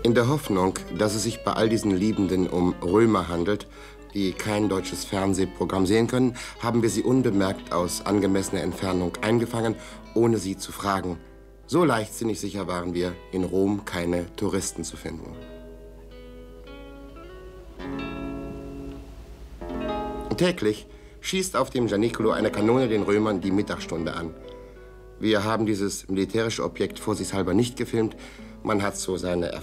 In der Hoffnung, dass es sich bei all diesen Liebenden um Römer handelt, die kein deutsches Fernsehprogramm sehen können, haben wir sie unbemerkt aus angemessener Entfernung eingefangen, ohne sie zu fragen. So leichtsinnig sicher waren wir, in Rom keine Touristen zu finden. Täglich schießt auf dem Gianicolo eine Kanone den Römern die Mittagsstunde an. Wir haben dieses militärische Objekt vorsichtshalber nicht gefilmt. Man hat so seine